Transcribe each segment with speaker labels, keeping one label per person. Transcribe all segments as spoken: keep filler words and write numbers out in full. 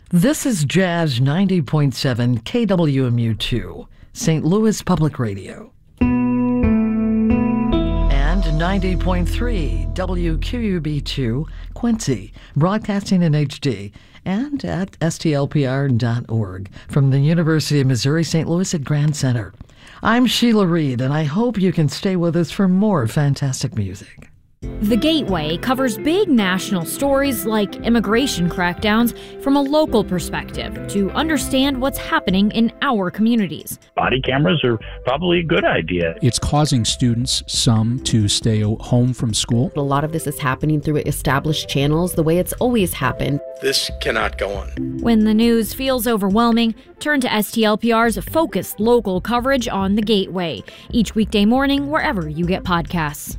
Speaker 1: This is Jazz ninety point seven K W M U two, Saint Louis Public Radio. And ninety point three W Q U B two, Quincy, broadcasting in H D, and at S T L P R dot org from the University of Missouri Saint Louis at Grand Center. I'm Sheila Reed, and I hope you can stay with us for more fantastic music.
Speaker 2: The Gateway covers big national stories like immigration crackdowns from a local perspective to understand what's happening in our communities.
Speaker 3: Body cameras are probably a good idea.
Speaker 4: It's causing students, some, to stay home from school.
Speaker 5: A lot of this is happening through established channels, the way it's always happened.
Speaker 6: This cannot go on.
Speaker 2: When the news feels overwhelming, turn to S T L P R's focused local coverage on The Gateway, each weekday morning wherever you get podcasts.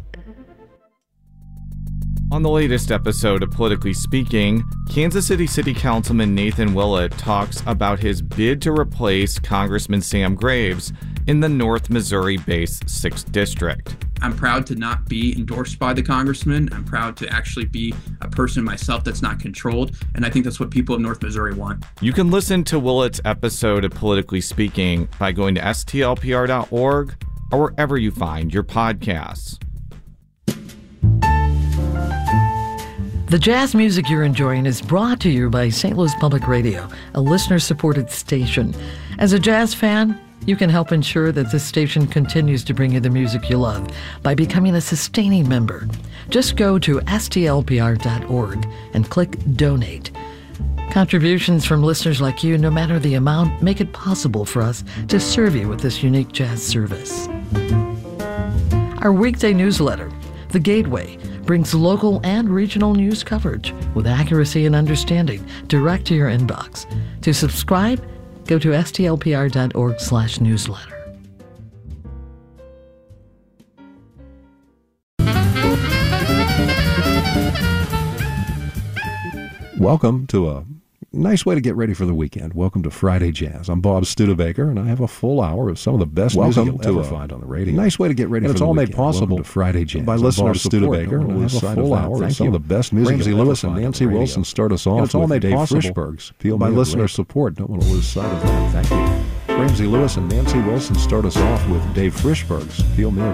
Speaker 7: On the latest episode of Politically Speaking, Kansas City City Councilman Nathan Willett talks about his bid to replace Congressman Sam Graves in the North Missouri-based sixth District.
Speaker 8: I'm proud to not be endorsed by the congressman. I'm proud to actually be a person myself that's not controlled, and I think that's what people of North Missouri want.
Speaker 7: You can listen to Willett's episode of Politically Speaking by going to S T L P R dot org or wherever you find your podcasts.
Speaker 1: The jazz music you're enjoying is brought to you by Saint Louis Public Radio, a listener-supported station. As a jazz fan, you can help ensure that this station continues to bring you the music you love by becoming a sustaining member. Just go to S T L P R dot org and click Donate. Contributions from listeners like you, no matter the amount, make it possible for us to serve you with this unique jazz service. Our weekday newsletter, The Gateway, brings local and regional news coverage with accuracy and understanding direct to your inbox. To subscribe, go to S T L P R dot org slash newsletter.
Speaker 9: Welcome to a nice way to get ready for the weekend. Welcome to Friday Jazz. I'm Bob Studebaker, and I have a full hour of some of the best
Speaker 10: Welcome
Speaker 9: music you'll
Speaker 10: to
Speaker 9: ever
Speaker 10: a
Speaker 9: find on the radio.
Speaker 10: Nice way to get ready
Speaker 9: and
Speaker 10: for
Speaker 9: it's
Speaker 10: the
Speaker 9: all
Speaker 10: weekend.
Speaker 9: made possible
Speaker 10: Welcome to Friday Jazz.
Speaker 9: by
Speaker 10: I'm
Speaker 9: listener
Speaker 10: Bob
Speaker 9: Studebaker,
Speaker 10: Support.
Speaker 9: and I have a full hour of some of the best music
Speaker 10: Ramsey
Speaker 9: you'll ever
Speaker 10: Lewis and
Speaker 9: find
Speaker 10: Nancy
Speaker 9: on the radio.
Speaker 10: Wilson start us off
Speaker 9: And it's all
Speaker 10: with
Speaker 9: made
Speaker 10: Dave
Speaker 9: possible
Speaker 10: Frischberg's
Speaker 9: Feel by listener support. Don't want to lose sight of that. Thank you. Ramsey Lewis and Nancy Wilson start us off with Dave Frischberg's Feel Me